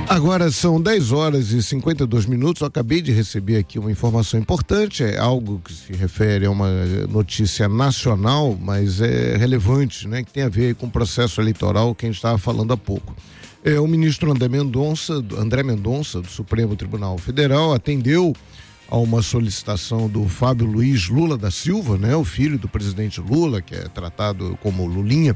Agora são 10h52. Eu acabei de receber aqui uma informação importante, é algo que se refere a uma notícia nacional, mas é relevante, né? Que tem a ver com o processo eleitoral que a gente estava falando há pouco. O ministro André Mendonça, do Supremo Tribunal Federal, atendeu a uma solicitação do Fábio Luiz Lula da Silva, né? O filho do presidente Lula, que é tratado como Lulinha.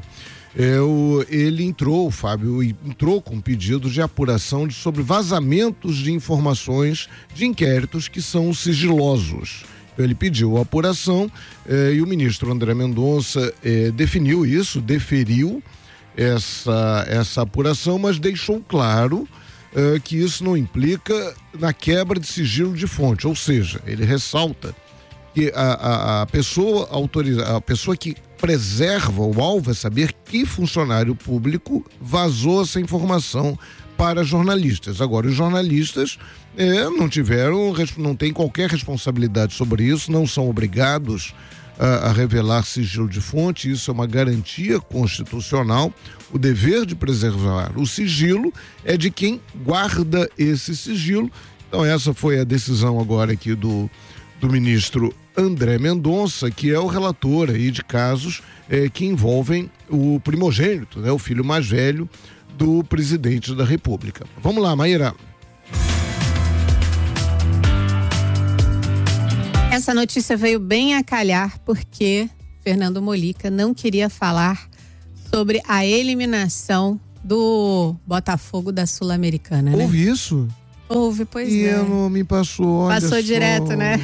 O Fábio entrou com pedido de apuração sobre vazamentos de informações de inquéritos que são sigilosos. Então, ele pediu a apuração e o ministro André Mendonça deferiu essa apuração, mas deixou claro que isso não implica na quebra de sigilo de fonte, ou seja, ele ressalta que a pessoa que preserva o alvo é saber que funcionário público vazou essa informação para jornalistas. Agora, os jornalistas não têm qualquer responsabilidade sobre isso, não são obrigados a revelar sigilo de fonte, isso é uma garantia constitucional. O dever de preservar o sigilo é de quem guarda esse sigilo. Então, essa foi a decisão agora aqui do ministro André Mendonça, que é o relator aí de casos que envolvem o primogênito, né, o filho mais velho do presidente da República. Vamos lá, Maíra. Essa notícia veio bem a calhar porque Fernando Molica não queria falar sobre a eliminação do Botafogo da Sul-Americana, né? Houve isso? Houve, pois e é. Não me passou. Passou direto, né?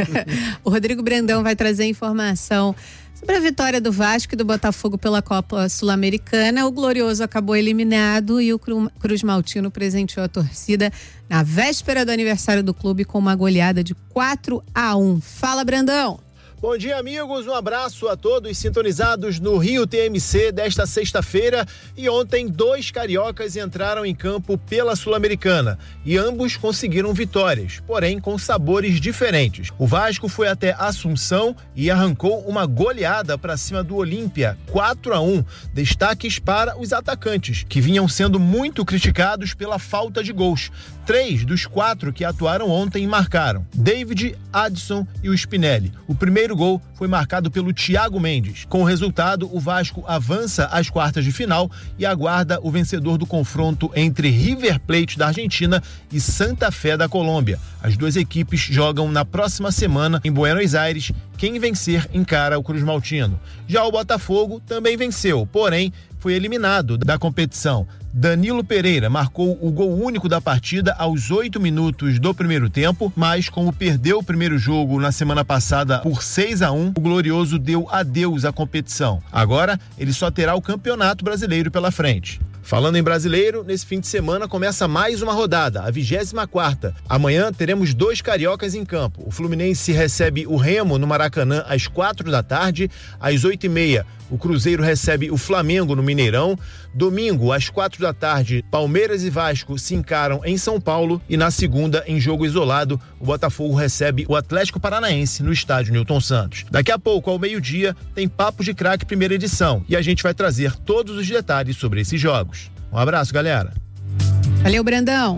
O Rodrigo Brandão vai trazer informação sobre a vitória do Vasco e do Botafogo pela Copa Sul-Americana. O Glorioso acabou eliminado e o Cruz Maltino presenteou a torcida na véspera do aniversário do clube com uma goleada de 4-1. Fala, Brandão! Bom dia, amigos. Um abraço a todos sintonizados no Rio TMC desta sexta-feira. E ontem, 2 cariocas entraram em campo pela Sul-Americana e ambos conseguiram vitórias, porém com sabores diferentes. O Vasco foi até Assunção e arrancou uma goleada para cima do Olímpia, 4-1. Destaques para os atacantes, que vinham sendo muito criticados pela falta de gols. 3 dos 4 que atuaram ontem marcaram: David, Adson e o Spinelli. O primeiro gol foi marcado pelo Thiago Mendes. Com o resultado, o Vasco avança às quartas de final e aguarda o vencedor do confronto entre River Plate da Argentina e Santa Fé da Colômbia. As duas equipes jogam na próxima semana em Buenos Aires. Quem vencer encara o Cruz Maltino. Já o Botafogo também venceu, porém foi eliminado da competição. Danilo Pereira marcou o gol único da partida aos 8 minutos do primeiro tempo, mas como perdeu o primeiro jogo na semana passada por 6-1, o Glorioso deu adeus à competição. Agora ele só terá o Campeonato Brasileiro pela frente. Falando em brasileiro, nesse fim de semana começa mais uma rodada, a 24ª. Amanhã teremos 2 cariocas em campo. O Fluminense recebe o Remo no Maracanã às 4 da tarde. Às 8h30, o Cruzeiro recebe o Flamengo no Mineirão. Domingo, às 4 da tarde, Palmeiras e Vasco se encaram em São Paulo. E na segunda, em jogo isolado, o Botafogo recebe o Atlético Paranaense no estádio Newton Santos. Daqui a pouco, ao meio-dia, tem Papo de Craque primeira edição. E a gente vai trazer todos os detalhes sobre esses jogos. Um abraço, galera. Valeu, Brandão.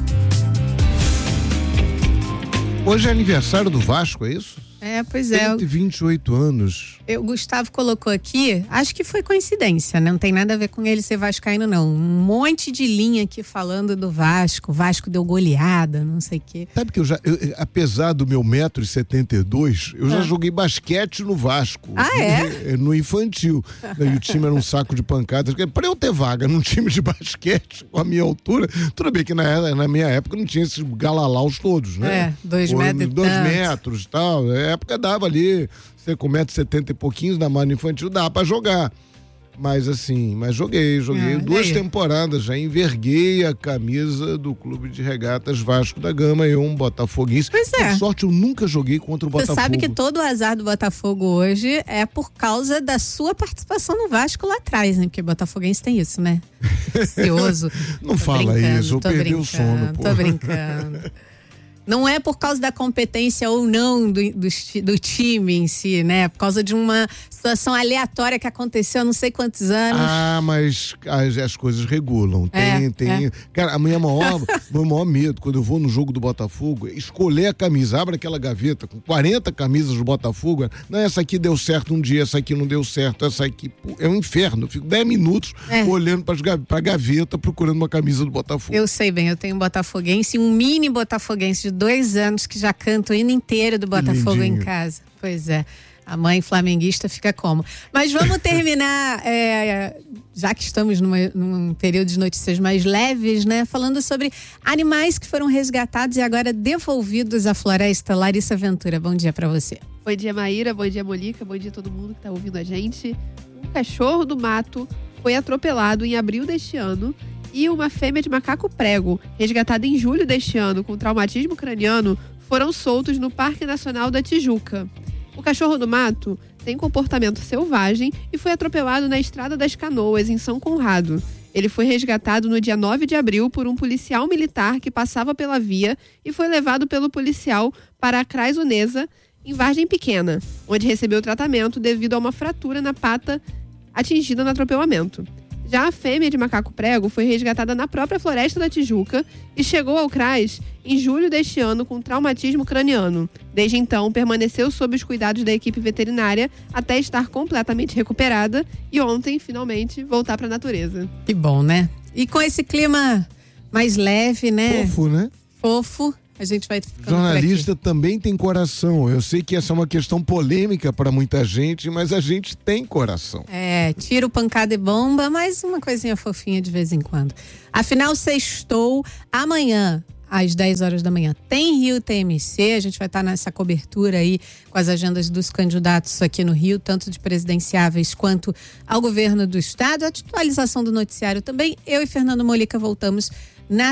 Hoje é aniversário do Vasco, é isso? Pois é. 128 anos. O Gustavo colocou aqui, acho que foi coincidência, né? Não tem nada a ver com ele ser vascaíno, não. Um monte de linha aqui falando do Vasco. O Vasco deu goleada, não sei o quê. Sabe que apesar do meu 1,72 m, eu já joguei basquete no Vasco. Ah, é? No infantil. E o time era um saco de pancadas. Para eu ter vaga num time de basquete com a minha altura, tudo bem que na minha época não tinha esses galalaus todos, né? 2 metros e 2 metros e tal. Na época dava ali, você com 1,70 m e pouquinhos, na mano infantil, dá pra jogar. Mas joguei 2 temporadas, já enverguei a camisa do Clube de Regatas Vasco da Gama, um botafoguense. Pois é. Por sorte, eu nunca joguei contra o Botafogo. Você sabe que todo o azar do Botafogo hoje é por causa da sua participação no Vasco lá atrás, né? Porque botafoguense tem isso, né? Ansioso. Não fala isso, eu perdi o sono, pô. Tô brincando. Não é por causa da competência ou não do time em si, né? Por causa de uma situação aleatória que aconteceu há não sei quantos anos. Ah, mas as coisas regulam. Tem. Cara, a meu maior medo, quando eu vou no jogo do Botafogo, é escolher a camisa. Abre aquela gaveta com 40 camisas do Botafogo. Não, essa aqui deu certo um dia, essa aqui não deu certo, essa aqui... É um inferno. Eu fico 10 minutos olhando pra gaveta, procurando uma camisa do Botafogo. Eu sei bem, eu tenho um botafoguense, um mini botafoguense de 2 anos que já canta o hino inteiro do Botafogo em casa. Pois é. A mãe flamenguista fica como? Mas vamos terminar, já que estamos num período de notícias mais leves, né? Falando sobre animais que foram resgatados e agora devolvidos à floresta. Larissa Ventura, bom dia pra você. Bom dia, Maíra. Bom dia, Molica. Bom dia a todo mundo que tá ouvindo a gente. Um cachorro do mato foi atropelado em abril deste ano e uma fêmea de macaco prego, resgatada em julho deste ano com traumatismo craniano, foram soltos no Parque Nacional da Tijuca. O cachorro do mato tem comportamento selvagem e foi atropelado na Estrada das Canoas, em São Conrado. Ele foi resgatado no dia 9 de abril por um policial militar que passava pela via e foi levado pelo policial para a CRAS Unesa, em Vargem Pequena, onde recebeu tratamento devido a uma fratura na pata atingida no atropelamento. Já a fêmea de macaco prego foi resgatada na própria Floresta da Tijuca e chegou ao CRAS em julho deste ano com traumatismo craniano. Desde então, permaneceu sob os cuidados da equipe veterinária até estar completamente recuperada e ontem, finalmente, voltar para a natureza. Que bom, né? E com esse clima mais leve, né? Fofo, né? Fofo. A gente vai ficando jornalista também tem coração. Eu sei que essa é uma questão polêmica para muita gente, mas a gente tem coração. Tiro, pancada e bomba, mas uma coisinha fofinha de vez em quando. Afinal, sextou amanhã, às 10 horas da manhã. Tem Rio TMC, a gente vai estar nessa cobertura aí com as agendas dos candidatos aqui no Rio, tanto de presidenciáveis quanto ao governo do estado. A atualização do noticiário também. Eu e Fernando Molica voltamos na